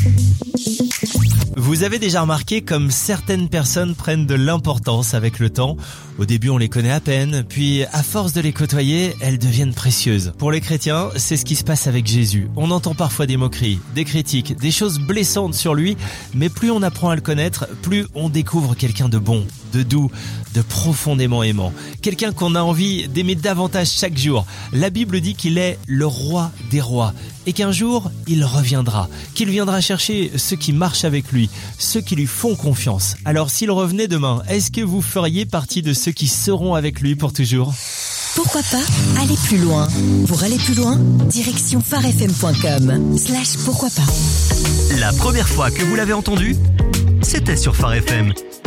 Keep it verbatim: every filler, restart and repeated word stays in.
Vous avez déjà remarqué comme certaines personnes prennent de l'importance avec le temps. Au début, on les connaît à peine, puis à force de les côtoyer, elles deviennent précieuses. Pour les chrétiens, c'est ce qui se passe avec Jésus. On entend parfois des moqueries, des critiques, des choses blessantes sur lui, mais plus on apprend à le connaître, plus on découvre quelqu'un de bon, de doux, de profondément aimant. Quelqu'un qu'on a envie d'aimer davantage chaque jour. La Bible dit qu'il est le roi des rois et qu'un jour, il reviendra, qu'il viendra chercher ceux qui marchent avec lui, ceux qui lui font confiance. Alors s'il revenait demain, est-ce que vous feriez partie de ceux qui seront avec lui pour toujours ? Pourquoi pas aller plus loin? Pour aller plus loin, direction pharefm point com slash pourquoi pas. La première fois que vous l'avez entendu, c'était sur Phare F M.